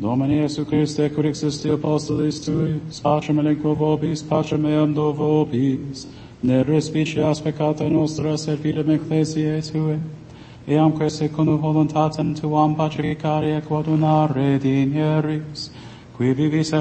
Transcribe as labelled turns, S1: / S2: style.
S1: Domine Iesu Christe, cur existi apostolis tuis, pacem elenco vobis, pacem meam do vobis, ne respicias peccata nostra, servidem ecclesiae tue, eamque secundum voluntatem tuam pacificare et quadunare dineris, qui vivis